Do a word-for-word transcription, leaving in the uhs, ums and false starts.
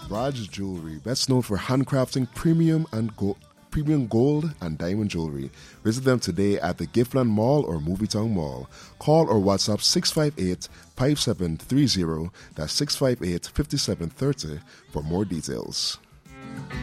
Raj Jewelry, best known for handcrafting premium and gold. Premium gold and diamond jewelry. Visit them today at the Giftland Mall or Movietown Mall. Call or WhatsApp six five eight, five seven three zero, that's six five eight, five seven three zero for more details.